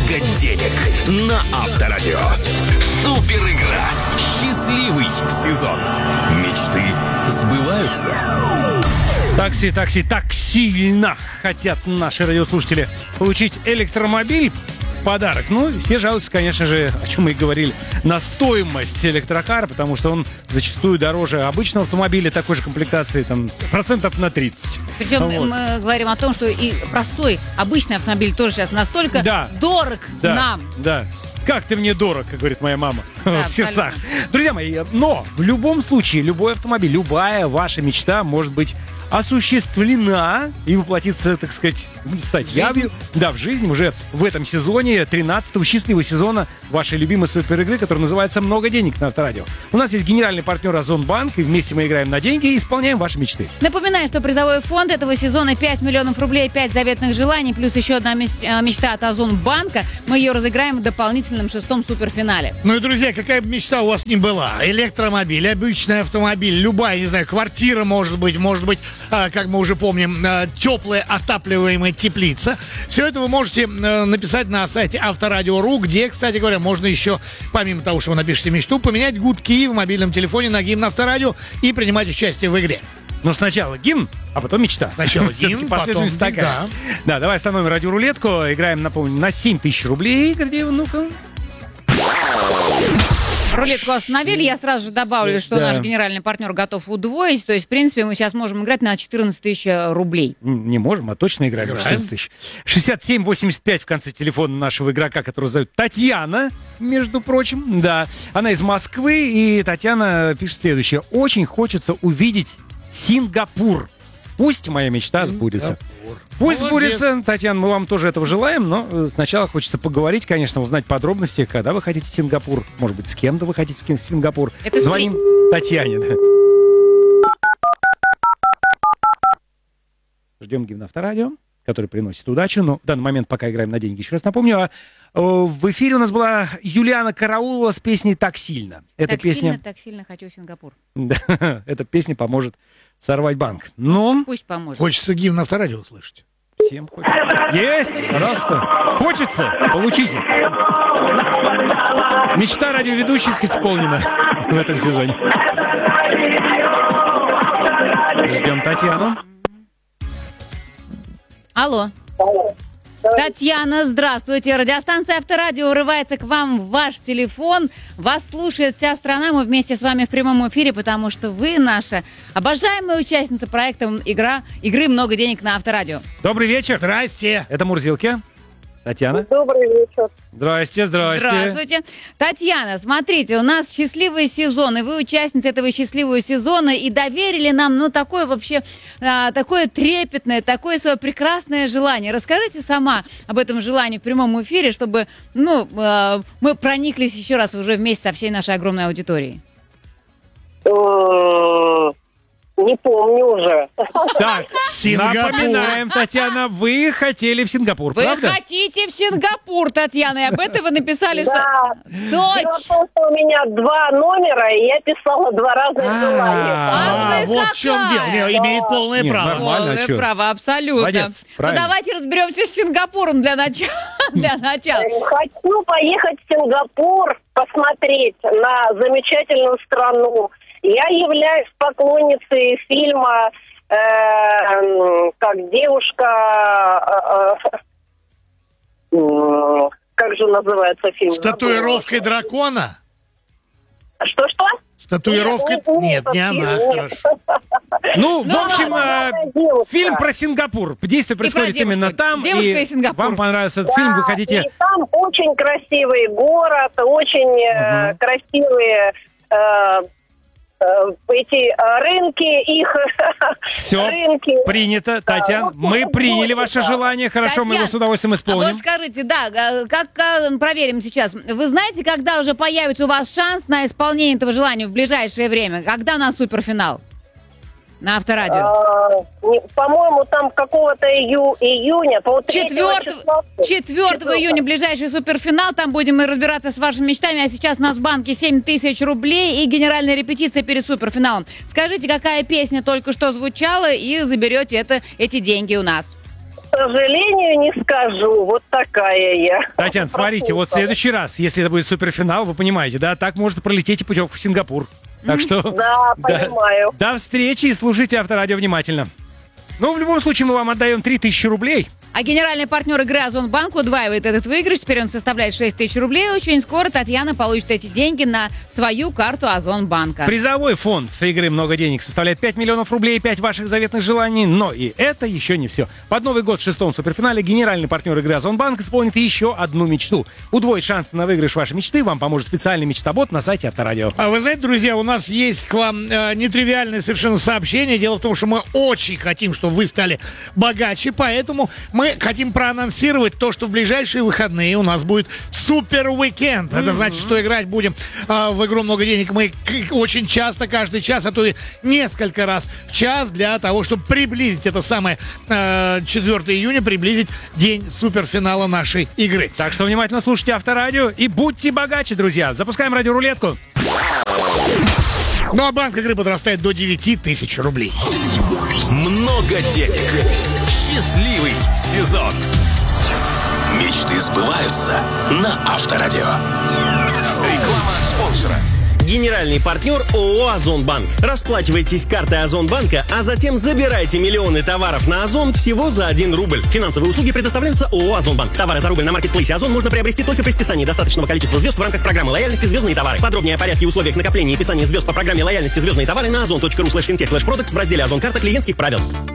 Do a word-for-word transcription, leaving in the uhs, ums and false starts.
много денег на Авторадио. Супер игра. Счастливый сезон. Мечты сбываются. Такси, такси, так сильно хотят наши радиослушатели получить электромобиль в подарок. Ну, все жалуются, конечно же, о чем мы и говорили, на стоимость электрокара, потому что он зачастую дороже обычного автомобиля такой же комплектации, там, процентов на тридцать. Причем Вот. мы говорим о том, что и простой обычный автомобиль тоже сейчас настолько Да. дорог Да, нам. да. Как ты мне дорог, как говорит моя мама, Да, в сердцах. Друзья мои, но в любом случае, любой автомобиль, любая ваша мечта может быть осуществлена и воплотиться, так сказать, стать явью. Да, в жизни уже в этом сезоне, тринадцатого счастливого сезона вашей любимой суперигры, которая называется «Много денег» на Авторадио. У нас есть генеральный партнер Озонбанк, и вместе мы играем на деньги и исполняем ваши мечты. Напоминаю, что призовой фонд этого сезона пять миллионов рублей, пять заветных желаний, плюс еще одна меч- мечта от Озонбанка. Мы ее разыграем в дополнительном шестом суперфинале. Ну и, друзья, какая бы мечта у вас ни была, электромобиль, обычный автомобиль, любая, не знаю, квартира, может быть, может быть, а, как мы уже помним, а, теплая отапливаемая теплица. Все это вы можете а, написать на сайте Авторадио точка ру, где, кстати говоря, можно еще, помимо того, что вы напишите мечту, поменять гудки в мобильном телефоне на гимн Авторадио и принимать участие в игре. Но сначала гимн, а потом мечта. Сначала Все-таки гимн, последовательность потом такая. да. Да, давай остановим радиорулетку. Играем, напомню, на семь тысяч рублей. Где, ну-ка. Рулетку остановили, я сразу же добавлю, что Да. наш генеральный партнер готов удвоить. То есть, в принципе, мы сейчас можем играть на четырнадцать тысяч рублей. Не можем, а точно играем на Играем. четырнадцать тысяч. шестьдесят семь восемьдесят пять в конце телефона нашего игрока, которого зовут Татьяна, между прочим. Да, она из Москвы, и Татьяна пишет следующее. Очень хочется увидеть Сингапур. Пусть моя мечта сбудется. Пусть Молодец. сбудется, Татьяна, мы вам тоже этого желаем, но э, сначала хочется поговорить, конечно, узнать подробности, когда вы хотите в Сингапур, может быть, с кем-то вы хотите в Сингапур. Это Звоним Татьяне. Да. Ждем гимн Авторадио, который приносит удачу, но в данный момент пока играем на деньги. Еще раз напомню, а, э, в эфире у нас была Юлиана Караулова с песней «Так сильно». Эта так песня, сильно, так сильно хочу в Сингапур. Да, эта песня поможет сорвать банк. Ну, Пусть поможет. Хочется гимн Авторадио услышать. всем хочется. Есть, пожалуйста. Хочется, получите. Мечта радиоведущих исполнена в этом сезоне. Ждем Татьяну. Алло. Татьяна, здравствуйте. Радиостанция Авторадио урывается к вам в ваш телефон. Вас слушает вся страна. Мы вместе с вами в прямом эфире, потому что вы наша обожаемая участница проекта игра, игры «Много денег» на Авторадио. Добрый вечер. Здрасте. Это Мурзилки. Татьяна. Добрый вечер. Здрасте, здрасте. Здравствуйте. Татьяна, смотрите, у нас счастливый сезон, и вы участница этого счастливого сезона, и доверили нам, ну, такое вообще, а, такое трепетное, такое свое прекрасное желание. Расскажите сама об этом желании в прямом эфире, чтобы, ну, а, мы прониклись еще раз уже вместе со всей нашей огромной аудиторией. М, Не помню уже. Так, Сингапур. напоминаем, Татьяна, вы хотели в Сингапур, Вы правда? хотите в Сингапур, Татьяна, и об этом вы написали... со- Да. Дело в Дочь! том, что у меня два номера, и я писала два разных А. желания. А А, вы вот в чем какая? дело. Не, имеет полное Не, право. нормально. а Полное чё? право, абсолютно. Молодец, ну правильно. давайте разберемся с Сингапуром для начала. Для начала. Э, Хочу поехать в Сингапур, посмотреть на замечательную страну. Я являюсь поклонницей фильма э, м, как девушка... э, э, м, как же называется фильм? С татуировкой Забыла. дракона? Что-что? С татуировкой... Нет, нет, Нет, не нет, она. нет. Хорошо. Ну, в Ну, общем, ладно, э, девушка. фильм про Сингапур. Действие происходит девушку. именно там. Девушка и Сингапур. Вам понравился этот фильм, вы Да, хотите... и там очень красивый город, очень э, Мгм. красивые э, э, эти э, рынки, их Все рынки. принято, Татьяна. ну, Мы ну, приняли ну, ваше да. желание. Хорошо, мы его Татьяна, с удовольствием А исполним. вот скажите, да, а, как а, проверим сейчас. Вы знаете, когда уже появится у вас шанс на исполнение этого желания в ближайшее время? Когда у нас суперфинал? На Авторадио. А, не- по-моему, там какого-то ию- июня, по третьего числа. четвёртого июня ближайший суперфинал. Там будем мы разбираться с вашими мечтами. А сейчас у нас в банке семь тысяч рублей и генеральная репетиция перед суперфиналом. Скажите, какая песня только что звучала, и заберете это, эти деньги у нас. сожалению, не скажу. Вот такая я. Татьяна, смотрите, вот в следующий раз, если это будет суперфинал, вы понимаете, да, так может пролететь и путевку в Сингапур. Так что... Да, понимаю. До, до встречи и слушайте Авторадио внимательно. Ну, в любом случае, мы вам отдаем три тысячи рублей. А генеральный партнер игры Озонбанк удваивает этот выигрыш. Теперь он составляет шесть тысяч рублей. Очень скоро Татьяна получит эти деньги на свою карту Озонбанка. Призовой фонд игры «Много денег» составляет пять миллионов рублей и пять ваших заветных желаний. Но и это еще не все. Под Новый год в шестом суперфинале генеральный партнер игры Озонбанк исполнит еще одну мечту. Удвоить шансы на выигрыш вашей мечты вам поможет специальный мечтобот на сайте Авторадио. А вы знаете, друзья, у нас есть к вам э, нетривиальное совершенно сообщение. Дело в том, что мы очень хотим, чтобы вы стали богаче, поэтому мы хотим проанонсировать то, что в ближайшие выходные у нас будет супер уикенд. Это значит, что играть будем э, в игру «Много денег» мы к- очень часто, каждый час, а то и несколько раз в час, для того, чтобы приблизить это самое э, четвёртого июня, приблизить день суперфинала нашей игры. Так что внимательно слушайте Авторадио и будьте богаче, друзья. Запускаем радиорулетку. Ну а банк игры подрастает до девяти тысяч рублей. Много денег. Счастливый сезон. Мечты сбываются на Авторадио. Реклама спонсора. Генеральный партнер ООО «Озонбанк». Расплачивайтесь картой Озонбанка, а затем забирайте миллионы товаров на Озон всего за один рубль. Финансовые услуги предоставляются ООО «Озонбанк». Товары за рубль на маркетплейсе Озон можно приобрести только при списании достаточного количества звезд в рамках программы лояльности «Звездные товары». Подробнее о порядке и условиях накопления и списания звезд по программе лояльности «Звездные товары» на озон точка ру слэш финтех слэш продактс в разделе «Озон карта» клиентских правил.